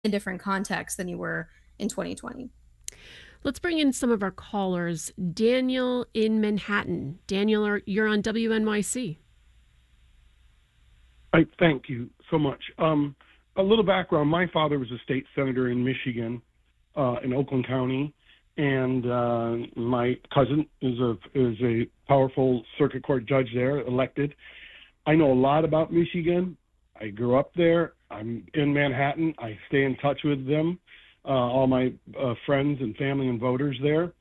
a different context than you were in 2020. Let's bring in some of our callers. Daniel in Manhattan. Daniel, you're on WNYC. Thank you so much. A little background. My father was a state senator in Michigan, in Oakland County, and my cousin is a powerful circuit court judge there, elected. I know a lot about Michigan. I grew up there. I'm in Manhattan. I stay in touch with them, all my friends and family and voters there.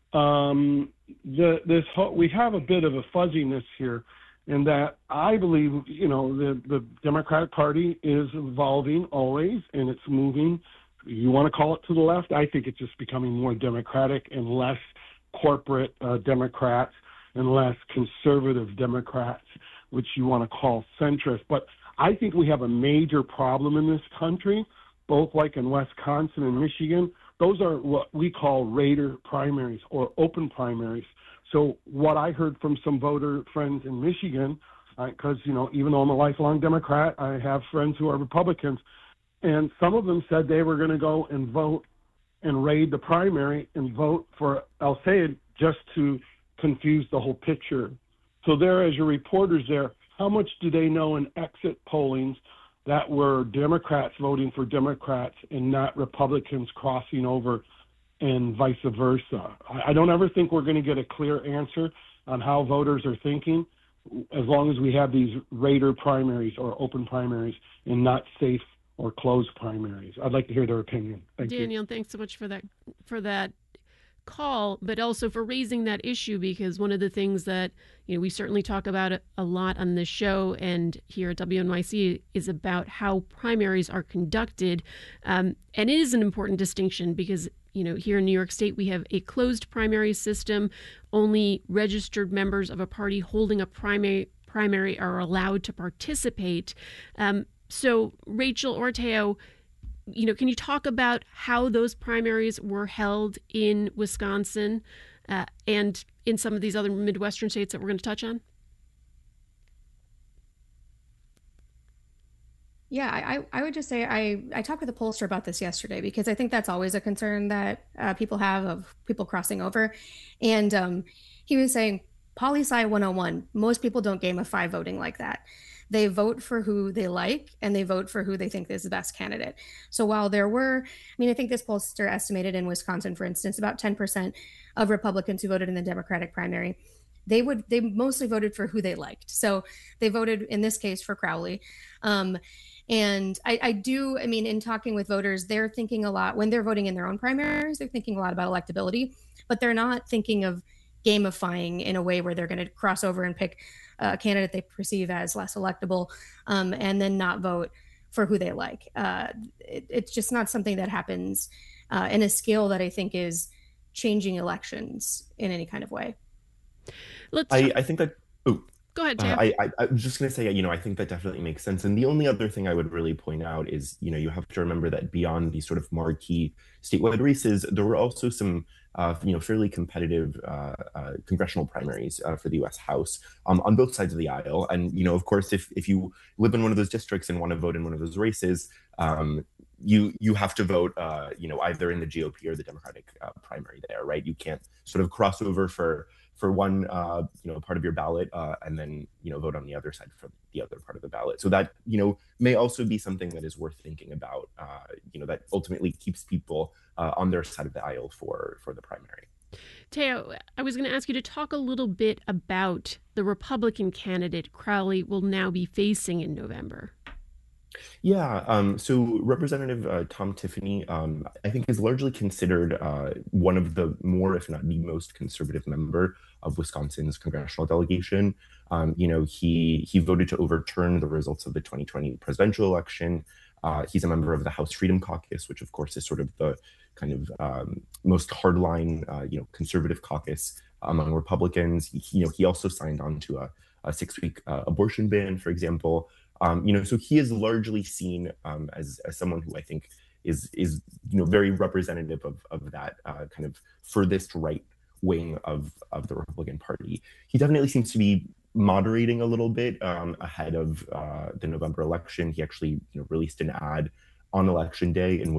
We have a bit of a fuzziness here in that I believe, the Democratic Party is evolving always, and it's moving. You want to call it to the left? I think it's just becoming more democratic and less corporate Democrats and less conservative Democrats, which you want to call centrist. But I think we have a major problem in this country, both like in Wisconsin and Michigan. Those are what we call Raider primaries or open primaries. So what I heard from some voter friends in Michigan, because, even though I'm a lifelong Democrat, I have friends who are Republicans, and some of them said they were going to go and vote and raid the primary and vote for El Sayed just to confuse the whole picture. So there, as your reporters there, how much do they know in exit pollings that were Democrats voting for Democrats and not Republicans crossing over and vice versa? I don't ever think we're going to get a clear answer on how voters are thinking as long as we have these Raider primaries or open primaries and not safe or closed primaries. I'd like to hear their opinion. Thank you. Daniel, thanks so much for that call, but also for raising that issue, because one of the things that we certainly talk about a lot on this show and here at WNYC is about how primaries are conducted, and it is an important distinction because here in New York State we have a closed primary system. Only registered members of a party holding a primary are allowed to participate. So Rachel Orteo, can you talk about how those primaries were held in Wisconsin and in some of these other Midwestern states that we're going to touch on? Yeah, I would just say I talked with a pollster about this yesterday because I think that's always a concern that people have of people crossing over. And he was saying, poli sci 101, most people don't gamify voting like that. They vote for who they like and they vote for who they think is the best candidate. So while there were, I think this pollster estimated in Wisconsin, for instance, about 10% of Republicans who voted in the Democratic primary, they mostly voted for who they liked. So they voted in this case for Crowley. And in talking with voters, they're thinking a lot when they're voting in their own primaries, they're thinking a lot about electability, but they're not thinking of gamifying in a way where they're going to cross over and pick a candidate they perceive as less electable, and then not vote for who they like. It's just not something that happens in a scale that I think is changing elections in any kind of way. I think that. Oh, go ahead, Teo. I was just going to say, I think that definitely makes sense. And the only other thing I would really point out is, you have to remember that beyond these sort of marquee statewide races, there were also some, fairly competitive congressional primaries for the U.S. House on both sides of the aisle. And, of course, if you live in one of those districts and want to vote in one of those races, you have to vote, either in the GOP or the Democratic primary there, right? You can't sort of cross over for one, part of your ballot, and then, vote on the other side for the other part of the ballot. So that, may also be something that is worth thinking about, that ultimately keeps people on their side of the aisle for the primary. Teo, I was going to ask you to talk a little bit about the Republican candidate Crowley will now be facing in November. Yeah, so Representative Tom Tiffany, I think, is largely considered one of the more, if not the most conservative member of Wisconsin's congressional delegation. He voted to overturn the results of the 2020 presidential election. He's a member of the House Freedom Caucus, which, of course, is sort of the kind of most hardline, conservative caucus among Republicans. He also signed on to a 6-week abortion ban, for example. So he is largely seen as someone who I think is very representative of that kind of furthest right wing of the Republican Party. He definitely seems to be moderating a little bit ahead of the November election. He actually released an ad on election day in